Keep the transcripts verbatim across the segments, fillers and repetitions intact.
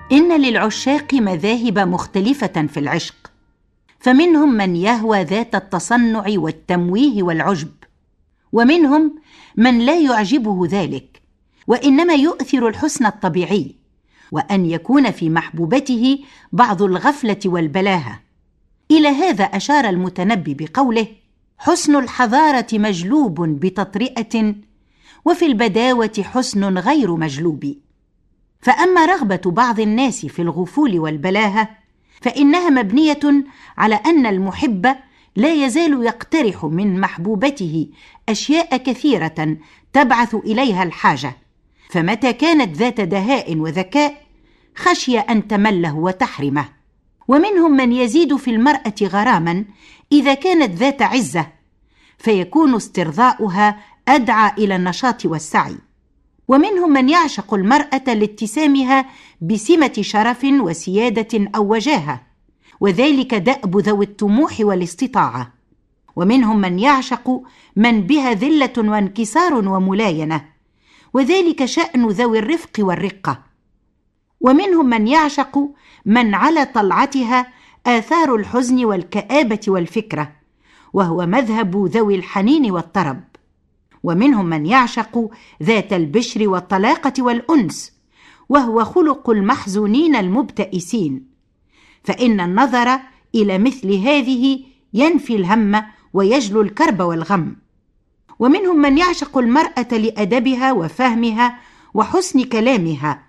إن للعشاق مذاهب مختلفة في العشق، فمنهم من يهوى ذات التصنع والتمويه والعجب، ومنهم من لا يعجبه ذلك وإنما يؤثر الحسن الطبيعي، وأن يكون في محبوبته بعض الغفلة والبلاهة. إلى هذا أشار المتنبي بقوله: حسن الحضارة مجلوب بتطرئة، وفي البداوة حسن غير مجلوب. فأما رغبة بعض الناس في الغفول والبلاهة فإنها مبنية على أن المحب لا يزال يقترح من محبوبته أشياء كثيرة تبعث إليها الحاجة، فمتى كانت ذات دهاء وذكاء خشي أن تمله وتحرمه. ومنهم من يزيد في المرأة غراما إذا كانت ذات عزة، فيكون استرضاؤها أدعى إلى النشاط والسعي. ومنهم من يعشق المرأة لاتسامها بسمة شرف وسيادة أو وجاهة، وذلك دأب ذوي الطموح والاستطاعة. ومنهم من يعشق من بها ذلة وانكسار وملاينة، وذلك شأن ذوي الرفق والرقة. ومنهم من يعشق من على طلعتها آثار الحزن والكآبة والفكرة، وهو مذهب ذوي الحنين والطرب. ومنهم من يعشق ذات البشر والطلاقة والأنس، وهو خلق المحزونين المبتئسين، فإن النظر إلى مثل هذه ينفي الهم ويجلو الكرب والغم. ومنهم من يعشق المرأة لأدبها وفهمها وحسن كلامها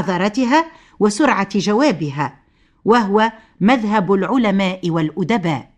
ومحاضرتها وسرعة جوابها، وهو مذهب العلماء والأدباء.